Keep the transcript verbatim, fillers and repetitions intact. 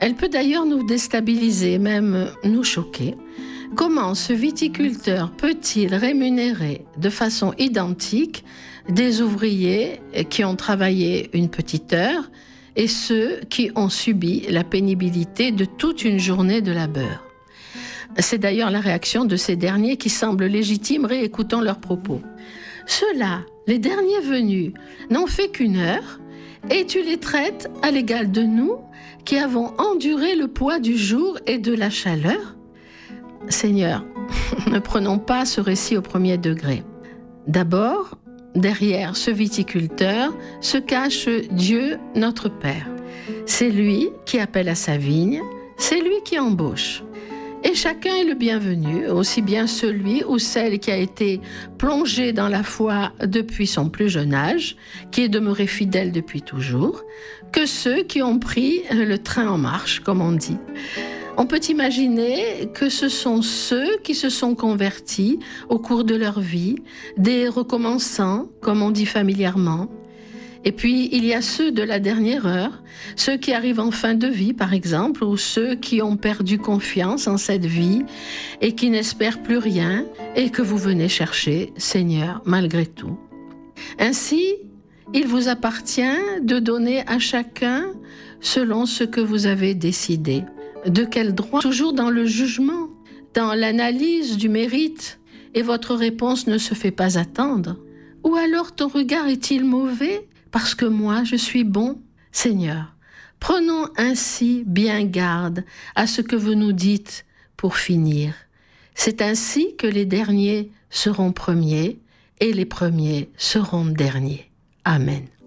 Elle peut d'ailleurs nous déstabiliser, même nous choquer. Comment ce viticulteur peut-il rémunérer de façon identique des ouvriers qui ont travaillé une petite heure et ceux qui ont subi la pénibilité de toute une journée de labeur? C'est d'ailleurs la réaction de ces derniers qui semble légitime réécoutant leurs propos. Ceux-là, les derniers venus, n'ont fait qu'une heure et tu les traites à l'égal de nous qui avons enduré le poids du jour et de la chaleur? Seigneur, ne prenons pas ce récit au premier degré. D'abord, derrière ce viticulteur se cache Dieu notre Père. C'est lui qui appelle à sa vigne, c'est lui qui embauche. Et chacun est le bienvenu, aussi bien celui ou celle qui a été plongé dans la foi depuis son plus jeune âge, qui est demeuré fidèle depuis toujours, que ceux qui ont pris le train en marche, comme on dit. On peut imaginer que ce sont ceux qui se sont convertis au cours de leur vie, des recommençants, comme on dit familièrement. Et puis, il y a ceux de la dernière heure, ceux qui arrivent en fin de vie, par exemple, ou ceux qui ont perdu confiance en cette vie et qui n'espèrent plus rien et que vous venez chercher, Seigneur, malgré tout. Ainsi, il vous appartient de donner à chacun selon ce que vous avez décidé. De quel droit? Toujours dans le jugement, dans l'analyse du mérite, et votre réponse ne se fait pas attendre. Ou alors ton regard est-il mauvais parce que moi je suis bon? Seigneur, prenons ainsi bien garde à ce que vous nous dites pour finir. C'est ainsi que les derniers seront premiers et les premiers seront derniers. Amen.